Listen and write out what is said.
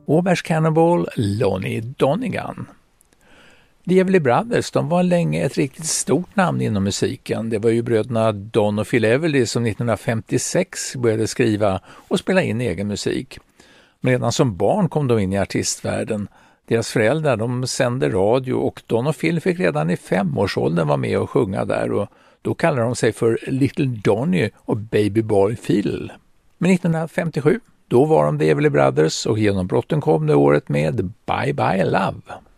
Wabash Cannonball, Lonnie Donegan. The Everly Brothers, de var länge ett riktigt stort namn inom musiken. Det var ju bröderna Don och Phil Everly som 1956 började skriva och spela in egen musik. Men redan som barn kom de in i artistvärlden. Deras föräldrar, de sände radio och Don och Phil fick redan i 5-årsåldern vara med och sjunga där, och då kallade de sig för Little Donny och Baby Boy Phil. Men 1957, då var de The Everly Brothers och genombrotten kom det året med Bye Bye Love.